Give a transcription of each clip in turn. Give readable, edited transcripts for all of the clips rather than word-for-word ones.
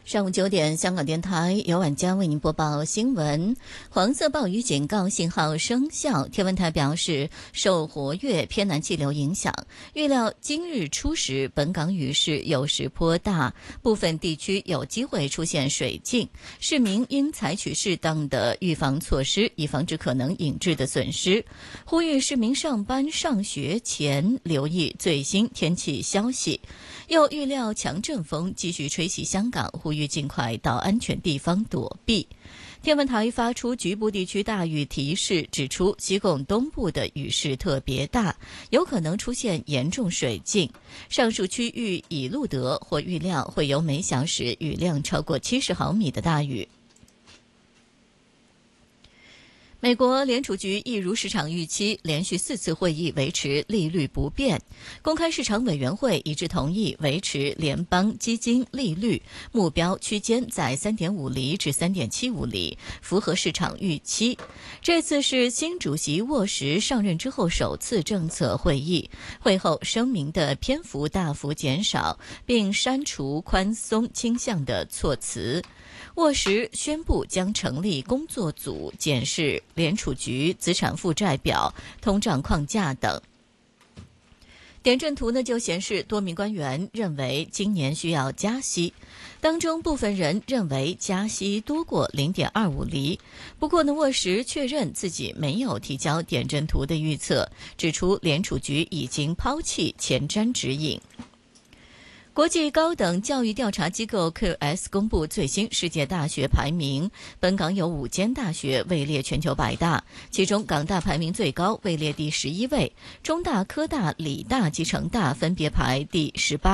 上午9点，香港电台由晚间为您播报新闻。黄色暴雨警告信号生效，天文台表示，受活跃偏南气流影响，预料今日初时本港雨势有时颇大，部分地区有机会出现水浸，市民应采取适当的预防措施，以防止可能引致的损失。呼吁市民上班上学前留意最新天气消息。又预料强阵风继续吹袭香港，呼吁尽快到安全地方躲避。天文台发出局部地区大雨提示，指出西贡东部的雨势特别大，有可能出现严重水浸。上述区域已录得或预料会有每小时雨量超过70毫米的大雨。美国联储局一如市场预期，连续4次会议维持利率不变。公开市场委员会一致同意维持联邦基金利率目标区间在 3.5 厘至 3.75 厘，符合市场预期。这次是新主席沃什上任之后首次政策会议，会后声明的篇幅大幅减少，并删除宽松倾向的措辞。沃什宣布将成立工作组，检视联储局资产负债表、通胀框架等。点阵图就显示，多名官员认为今年需要加息，当中部分人认为加息多过 0.25 厘。不过沃什确认自己没有提交点阵图的预测，指出联储局已经抛弃前瞻指引。国际高等教育调查机构 QS 公布最新世界大学排名，本港有5间大学位列全球100大，其中港大排名最高，位列第11位，中大、科大、理大及成大分别排第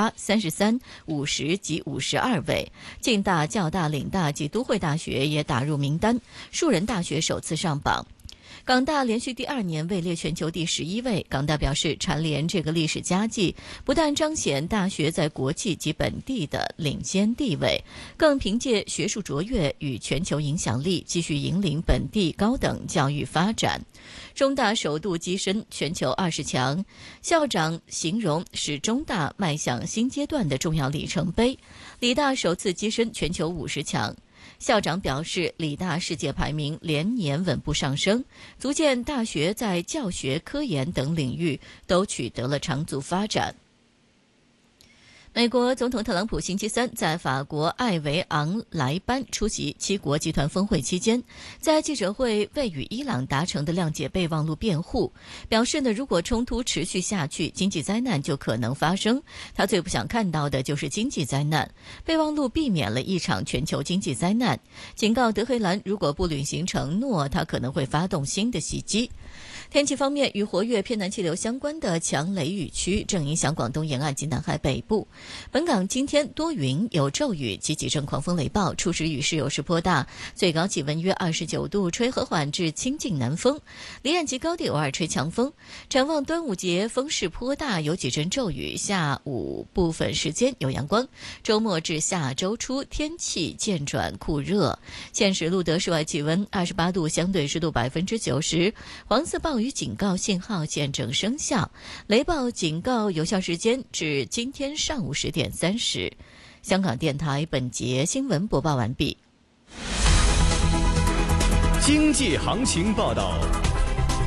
18、33、50及52位，浸大、教大、岭大及都会大学也打入名单，树人大学首次上榜。港大连续第2年位列全球第11位。港大表示，蝉联这个历史佳绩，不但彰显大学在国际及本地的领先地位，更凭借学术卓越与全球影响力，继续引领本地高等教育发展。中大首度跻身全球20强，校长形容是中大迈向新阶段的重要里程碑。理大首次跻身全球50强。校长表示，理大世界排名连年稳步上升，足见大学在教学、科研等领域都取得了长足发展。美国总统特朗普星期三在法国艾维昂莱班出席7国集团峰会期间，在记者会为与伊朗达成的谅解备忘录辩护，表示如果冲突持续下去，经济灾难就可能发生。他最不想看到的就是经济灾难。备忘录避免了一场全球经济灾难，警告德黑兰如果不履行承诺，他可能会发动新的袭击。天气方面，与活跃偏南气流相关的强雷雨区正影响广东沿岸及南海北部。本港今天多云有骤雨及几阵狂风雷暴，初时雨势有时颇大，最高气温约29度，吹和缓至清劲南风，离岸及高地偶尔吹强风。展望端午节风势颇大，有几阵骤雨，下午部分时间有阳光，周末至下周初天气渐转酷热。现时录得室外气温28度，相对湿度90%，黄色暴雨警告信号现正生效，雷暴警告有效时间至今天上午10点30。香港电台本节新闻播报完毕。 经济行情报道。